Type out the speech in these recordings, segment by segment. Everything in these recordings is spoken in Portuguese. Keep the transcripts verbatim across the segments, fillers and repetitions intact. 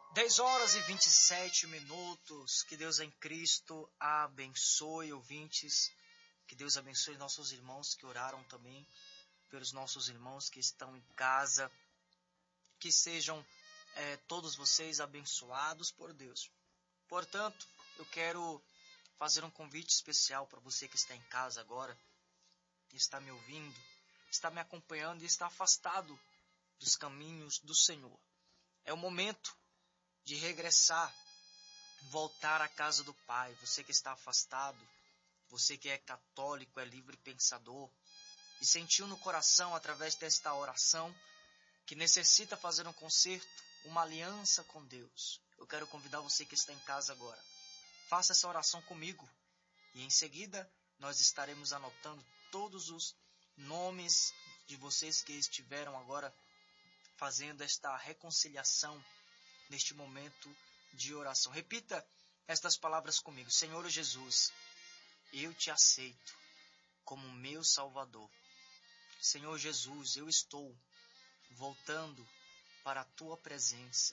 dez horas e vinte e sete minutos. Que Deus em Cristo abençoe, ouvintes. Que Deus abençoe nossos irmãos que oraram também, pelos nossos irmãos que estão em casa. Que sejam é, todos vocês abençoados por Deus. Portanto, eu quero fazer um convite especial para você que está em casa agora, está me ouvindo, está me acompanhando e está afastado dos caminhos do Senhor. É o momento de regressar, voltar à casa do Pai. Você que está afastado, você que é católico, é livre pensador e sentiu no coração através desta oração que necessita fazer um concerto, uma aliança com Deus. Eu quero convidar você que está em casa agora. Faça essa oração comigo e em seguida nós estaremos anotando todos os nomes de vocês que estiveram agora fazendo esta reconciliação neste momento de oração. Repita estas palavras comigo. Senhor Jesus, eu te aceito como meu Salvador. Senhor Jesus, eu estou voltando para a tua presença.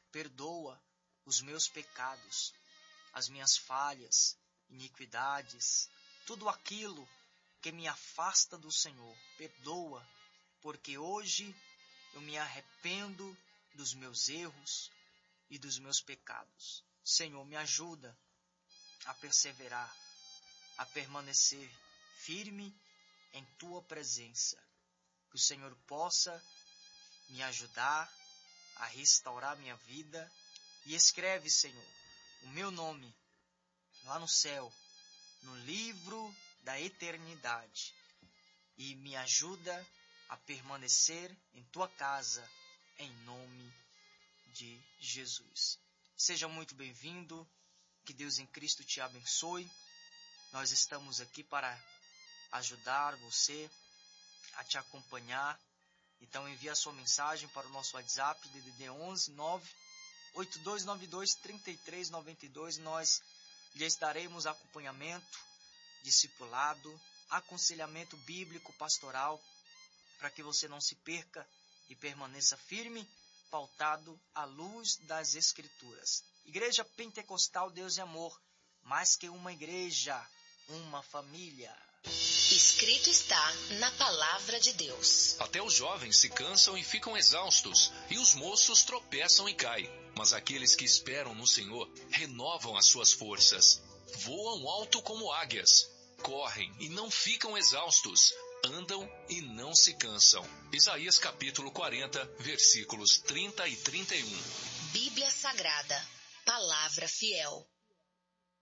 Perdoa os meus pecados, as minhas falhas, iniquidades, tudo aquilo que me afasta do Senhor. Perdoa, porque hoje eu me arrependo dos meus erros e dos meus pecados. Senhor, me ajuda a perseverar, a permanecer firme em tua presença. Que o Senhor possa me ajudar a restaurar minha vida e escreve, Senhor, o meu nome lá no céu, no livro da eternidade, e me ajuda a permanecer em tua casa, em nome de Jesus. Seja muito bem-vindo, que Deus em Cristo te abençoe. Nós estamos aqui para ajudar você, a te acompanhar. Então envie a sua mensagem para o nosso WhatsApp, D D D onze nove oito dois nove dois três três nove dois. Nós lhes daremos acompanhamento, discipulado, aconselhamento bíblico, pastoral, para que você não se perca e permaneça firme, pautado à luz das Escrituras. Igreja Pentecostal Deus e Amor, mais que uma igreja, uma família. Escrito está na palavra de Deus. Até os jovens se cansam e ficam exaustos, e os moços tropeçam e caem. Mas aqueles que esperam no Senhor renovam as suas forças. Voam alto como águias, correm e não ficam exaustos, andam e não se cansam. Isaías capítulo quarenta, versículos trinta e trinta e um. Bíblia Sagrada, palavra fiel.